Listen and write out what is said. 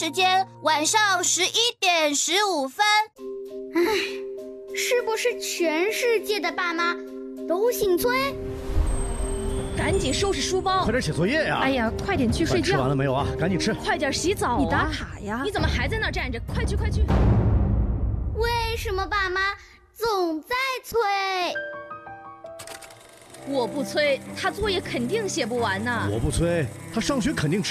时间晚上11:15。 唉，是不是全世界的爸妈都姓崔？ 赶紧收拾书包， 快点写作业呀！ 哎呀，快点去睡觉。 吃完了没有啊？赶紧吃。 快点洗澡啊！ 你打卡呀？ 你怎么还在那儿站着？快去快去！ 为什么爸妈总在催？ 我不催，他作业肯定写不完呢。 我不催，他上学肯定迟。